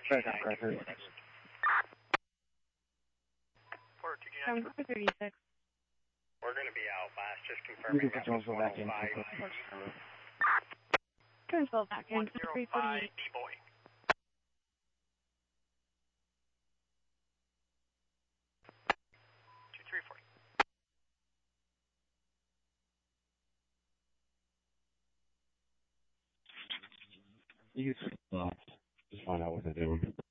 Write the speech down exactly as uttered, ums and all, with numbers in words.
Check out record. Um, thirty-six. We're going to be out last, just confirming that was one oh five. Control back in. three forty-eight. D-Boy. two three four. You can switch off. Just find out what they're doing.